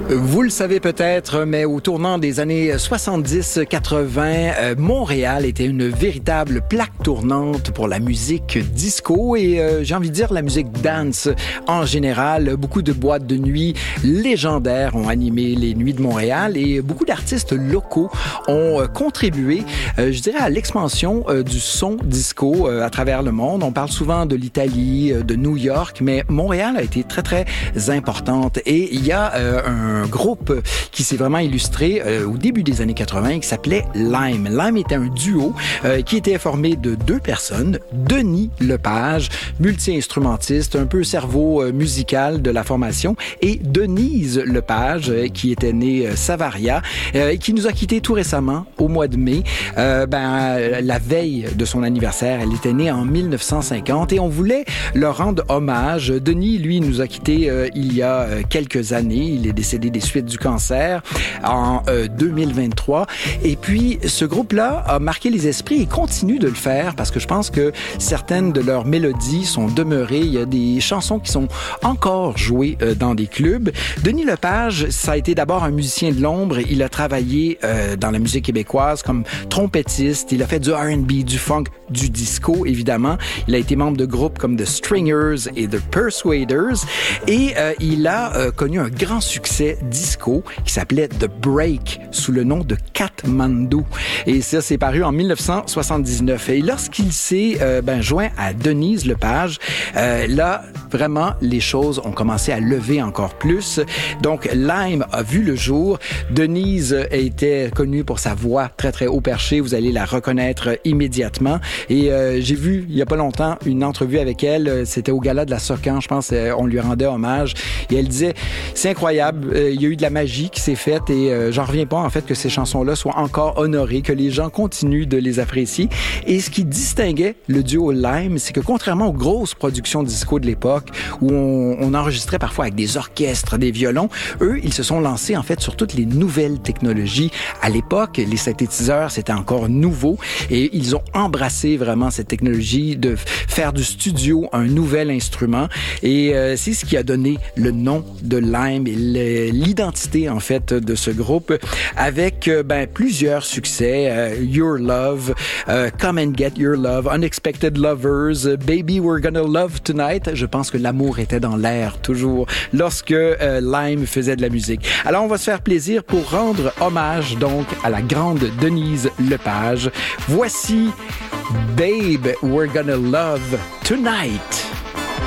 Vous le savez peut-être, mais au tournant des années 70-80, Montréal était une véritable plaque tournante pour la musique disco et j'ai envie de dire la musique dance en général. Beaucoup de boîtes de nuit légendaires ont animé les nuits de Montréal et beaucoup d'artistes locaux ont contribué, je dirais, à l'expansion du son disco à travers le monde. On parle souvent de l'Italie, de New York, mais Montréal a été très, très importante et il y a un groupe qui s'est vraiment illustré au début des années 80 qui s'appelait Lime. Lime était un duo qui était formé de deux personnes, Denis Lepage, multi-instrumentiste, un peu cerveau musical de la formation, et Denise Lepage, qui était née Savaria, et qui nous a quittés tout récemment, au mois de mai, la veille de son anniversaire. Elle était née en 1950 et on voulait leur rendre hommage. Denis, lui, nous a quittés il y a quelques années. Il est décédé des suites du cancer en 2023. Et puis, ce groupe-là a marqué les esprits et continue de le faire parce que je pense que certaines de leurs mélodies sont demeurées. Il y a des chansons qui sont encore jouées dans des clubs. Denis Lepage, ça a été d'abord un musicien de l'ombre. Il a travaillé dans la musique québécoise comme trompettiste. Il a fait du R&B, du funk, du disco, évidemment. Il a été membre de groupes comme The Stringers et The Persuaders. Et il a connu un grand succès disco qui s'appelait The Break sous le nom de Katmandu. Et ça, c'est paru en 1979. Et lorsqu'il s'est joint à Denise Lepage, là, vraiment, les choses ont commencé à lever encore plus. Donc, Lime a vu le jour. Denise était connue pour sa voix très, très haut perché. Vous allez la reconnaître immédiatement. Et j'ai vu, il y a pas longtemps, une entrevue avec elle. C'était au Gala de la Socan, je pense. On lui rendait hommage. Et elle disait, c'est incroyable. Il y a eu de la magie qui s'est faite et j'en reviens pas, en fait, que ces chansons-là soient encore honorées, que les gens continuent de les apprécier. Et ce qui distinguait le duo Lime, c'est que contrairement aux grosses productions disco de l'époque, où on enregistrait parfois avec des orchestres, des violons, eux, ils se sont lancés, en fait, sur toutes les nouvelles technologies. À l'époque, les synthétiseurs, c'était encore nouveau et ils ont embrassé vraiment cette technologie de faire du studio un nouvel instrument. Et c'est ce qui a donné le nom de Lime et l'identité, en fait, de ce groupe avec plusieurs succès. Your Love, Come and Get Your Love, Unexpected Lovers, Baby We're Gonna Love Tonight. Je pense que l'amour était dans l'air toujours lorsque Lime faisait de la musique. Alors, on va se faire plaisir pour rendre hommage donc à la grande Denise Lepage. Voici Babe We're Gonna Love Tonight.